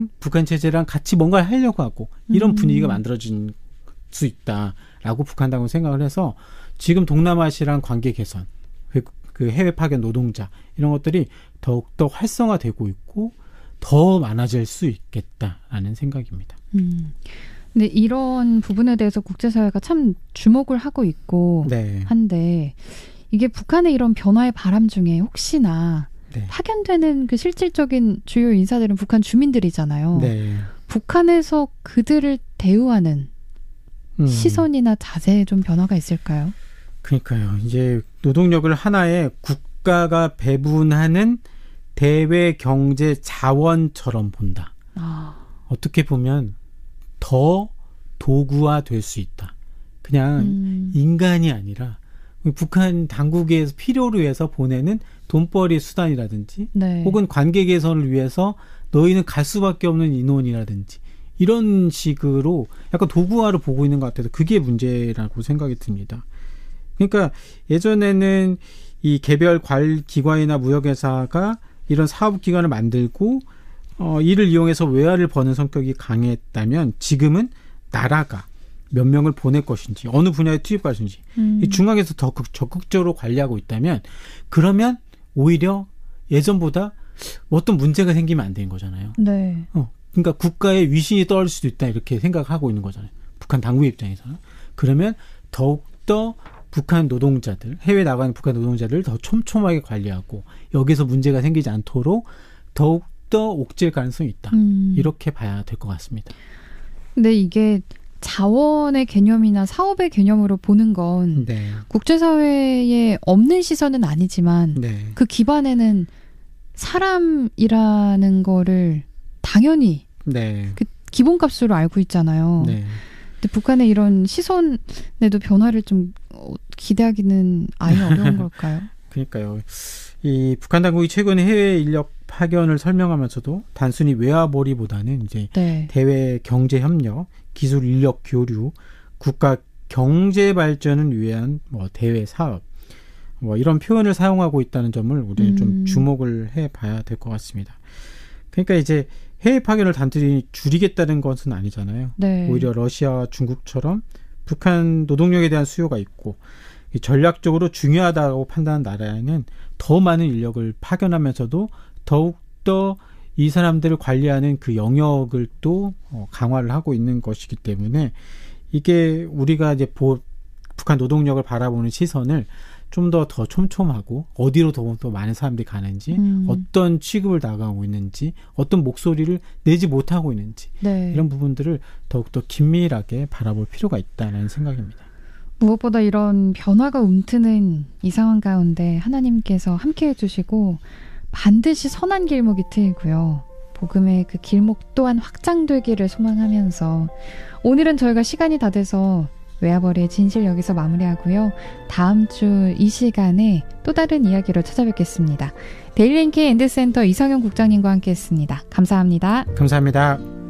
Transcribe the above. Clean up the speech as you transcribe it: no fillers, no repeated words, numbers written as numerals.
북한 체제랑 같이 뭔가를 하려고 하고 이런 분위기가 만들어질 수 있다라고 북한 당국은 생각을 해서 지금 동남아시아랑 관계 개선, 그 해외 파견 노동자 이런 것들이 더욱더 활성화되고 있고 더 많아질 수 있겠다라는 생각입니다. 근데 이런 부분에 대해서 국제사회가 참 주목을 하고 있고 네. 한데 이게 북한의 이런 변화의 바람 중에 혹시나 네. 파견되는 그 실질적인 주요 인사들은 북한 주민들이잖아요. 네. 북한에서 그들을 대우하는 시선이나 자세에 좀 변화가 있을까요? 그러니까요. 이제 노동력을 하나의 국가가 배분하는 대외 경제 자원처럼 본다. 어떻게 보면 더 도구화될 수 있다. 그냥 인간이 아니라 북한 당국에서 필요로 해서 보내는 돈벌이 수단이라든지 네. 혹은 관계 개선을 위해서 너희는 갈 수밖에 없는 인원이라든지 이런 식으로 약간 도구화를 보고 있는 것 같아서 그게 문제라고 생각이 듭니다. 그러니까 예전에는 이 개별 기관이나 무역회사가 이런 사업기관을 만들고 이를 이용해서 외화를 버는 성격이 강했다면 지금은 나라가 몇 명을 보낼 것인지 어느 분야에 투입할 것인지 이 중앙에서 더 적극적으로 관리하고 있다면 그러면 오히려 예전보다 어떤 문제가 생기면 안 되는 거잖아요. 네. 그러니까 국가의 위신이 떨어질 수도 있다 이렇게 생각하고 있는 거잖아요. 북한 당국의 입장에서는. 그러면 더욱더 북한 노동자들, 해외 나가는 북한 노동자들을 더 촘촘하게 관리하고 여기서 문제가 생기지 않도록 더욱더 옥죄일 가능성이 있다. 이렇게 봐야 될 것 같습니다. 근데 이게 자원의 개념이나 사업의 개념으로 보는 건 네. 국제사회에 없는 시선은 아니지만 네. 그 기반에는 사람이라는 거를 당연히 네. 그 기본값으로 알고 있잖아요. 네. 근데 북한의 이런 시선에도 변화를 좀 기대하기는 아예 어려운 걸까요? 그러니까요. 이 북한 당국이 최근에 해외 인력 파견을 설명하면서도 단순히 외화몰이보다는 이제 네. 대외 경제 협력, 기술 인력 교류, 국가 경제 발전을 위한 대외 사업 이런 표현을 사용하고 있다는 점을 우리는 좀 주목을 해봐야 될 것 같습니다. 그러니까 이제 해외 파견을 단순히 줄이겠다는 것은 아니잖아요. 네. 오히려 러시아와 중국처럼 북한 노동력에 대한 수요가 있고 전략적으로 중요하다고 판단하는 나라에는 더 많은 인력을 파견하면서도 더욱더 이 사람들을 관리하는 그 영역을 또 강화를 하고 있는 것이기 때문에 이게 우리가 이제 북한 노동력을 바라보는 시선을 좀 더 촘촘하고 어디로 더 많은 사람들이 가는지 어떤 취급을 나가고 있는지 어떤 목소리를 내지 못하고 있는지 네. 이런 부분들을 더욱더 긴밀하게 바라볼 필요가 있다는 생각입니다. 무엇보다 이런 변화가 움트는 이 상황 가운데 하나님께서 함께해 주시고 반드시 선한 길목이 트이고요. 복음의 그 길목 또한 확장되기를 소망하면서 오늘은 저희가 시간이 다 돼서 외화벌이의 진실 여기서 마무리하고요. 다음 주 이 시간에 또 다른 이야기로 찾아뵙겠습니다. 데일리인케 엔드센터 이성용 국장님과 함께했습니다. 감사합니다. 감사합니다.